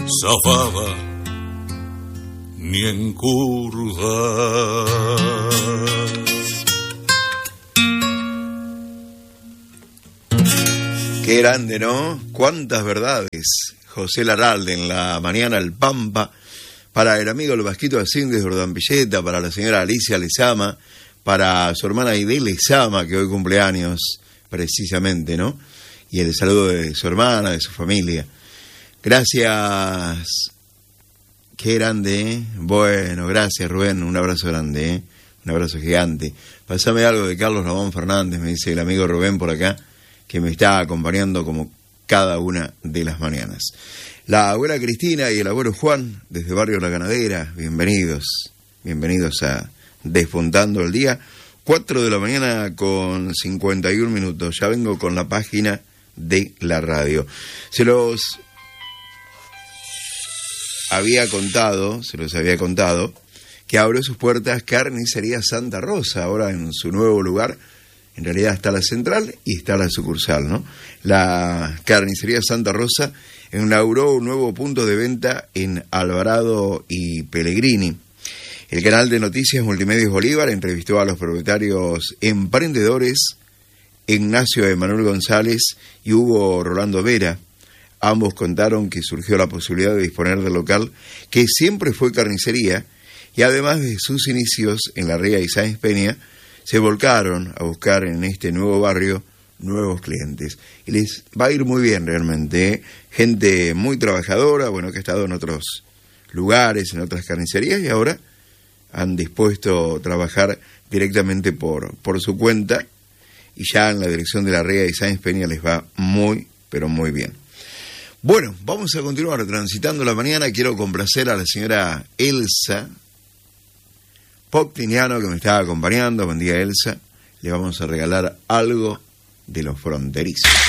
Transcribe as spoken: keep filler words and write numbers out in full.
zafaba ni en curva. Qué grande, ¿no? Cuántas verdades. José Larralde en la mañana, el Pampa, para el amigo el Vasquito Asín desde Ordampilleta, para la señora Alicia Lezama, para su hermana Aide Lezama, que hoy cumpleaños, precisamente, ¿no? Y el saludo de su hermana, de su familia. Gracias. Qué grande, ¿eh? Bueno, gracias, Rubén. Un abrazo grande, ¿eh? Un abrazo gigante. Pásame algo de Carlos Ramón Fernández, me dice el amigo Rubén por acá, que me está acompañando como cada una de las mañanas. La abuela Cristina y el abuelo Juan, desde Barrio La Ganadera, bienvenidos, bienvenidos a Despuntando el Día. Cuatro de la mañana con cincuenta y un minutos, ya vengo con la página de la radio. Se los había contado, se los había contado, que abrió sus puertas Carnicería Santa Rosa, ahora en su nuevo lugar. En realidad está la central y está la sucursal, ¿no? La Carnicería Santa Rosa inauguró un nuevo punto de venta en Alvarado y Pellegrini. El canal de noticias Multimedios Bolívar entrevistó a los propietarios emprendedores Ignacio Emanuel González y Hugo Rolando Vera. Ambos contaron que surgió la posibilidad de disponer del local que siempre fue carnicería y además de sus inicios en la Ría y Sáenz Peña, se volcaron a buscar en este nuevo barrio nuevos clientes. Y les va a ir muy bien realmente, ¿eh? Gente muy trabajadora, bueno, que ha estado en otros lugares, en otras carnicerías, y ahora han dispuesto a trabajar directamente por, por su cuenta, y ya en la dirección de la Ría y Sáenz Peña les va muy, pero muy bien. Bueno, vamos a continuar transitando la mañana. Quiero complacer a la señora Elsa Poctiniano, que me estaba acompañando. Buen día, Elsa. Le vamos a regalar algo de los fronterizos.